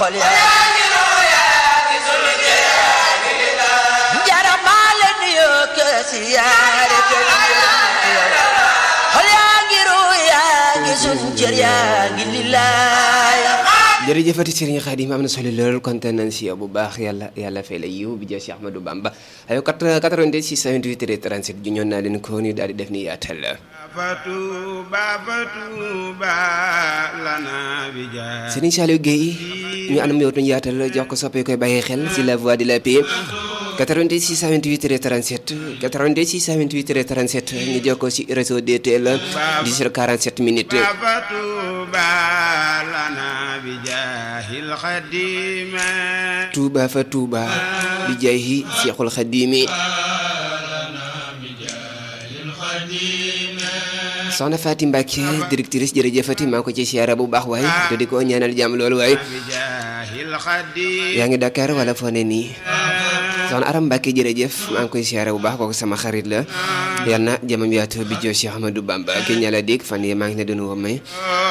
xol ya jaramal niyo kasi yaare xol yaa ngi roo yaa ngi sun cër yaa ngi lillaay. jërëjëfati Serigne Khadim am na solo lool kontaan nañ si yow bu baax yàlla fay la yiw bi jël Cheikh Ahmadou Bamba ayo 88 628 37 ju ñoon naa leen ko ñu daal di def ni yaatal Serigne Saliou Gueye ñu anam yow tuñu yaatal jox ko soppee koy bàyyi xel si la voix de la paix 88 628 37 88 628 37 ñu jokkoo si réseau DTL 10h47 minutes Touba fa Touba bi jaahi Cheikhul Khadimi soxna Fatim Mbacke directrice jërëjëfati maa ko ci siyaara bu baax waaye te di ko ñaanal jàmm loolu waaye yaa ngi Dakar wala foo ne nii soxna Aram Mbacke jërëjëf maa ngi koy siyaara bu baax kooku sama xarit la yal na jamam yaatu bi joo Cheikh Ahmadou Bamba ki ñala dégg fan yi maa ngi ne doon woo may